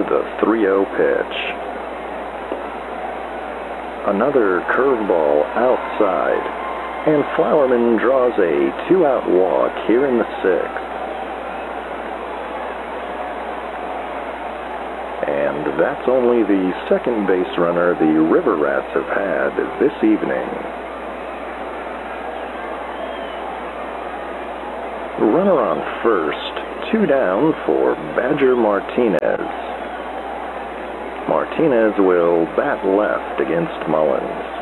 the 3-0 pitch. Another curveball outside, and Flowerman draws a 2-out walk here in the 6th. And that's only the second base runner the River Rats have had this evening. Runner on first, 2 down for Badger Martinez. Martinez will bat left against Mullins.